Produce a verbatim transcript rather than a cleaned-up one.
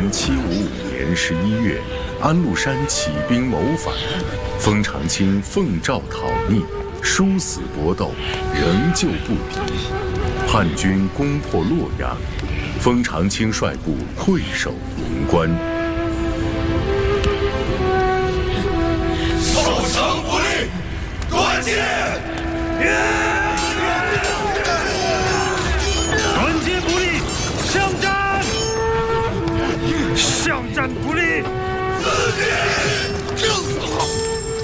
公七五五年十一月，安禄山起兵谋反，封长清奉诏讨逆，殊死搏斗，仍旧不敌。叛军攻破洛阳，封长清率部退守潼关。 守城不利，断剑！ 断剑不利，相战！相战不利。